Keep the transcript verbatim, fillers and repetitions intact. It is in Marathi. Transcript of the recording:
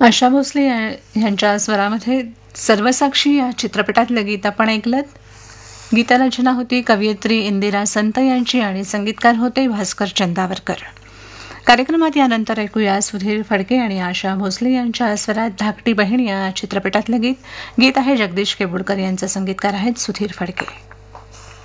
आशा भोसले या- यांच्या स्वरामध्ये सर्वसाक्षी या चित्रपटातलं गीत आपण ऐकलं. गीतरचना होती कवयित्री इंदिरा संत यांची आणि संगीतकार होते भास्कर चंदावरकर. कार्यक्रमात यानंतर ऐकूया सुधीर फडके आणि आशा भोसले यांच्या स्वरात धाकटी बहीण या चित्रपटातलं गीत. गीत आहे जगदीश केबुडकर यांचे, संगीतकार आहेत सुधीर फडके.